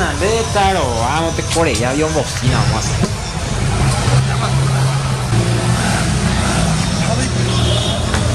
Fernández, claro, vamos, te Corea, avión bocina, vamos a hacer.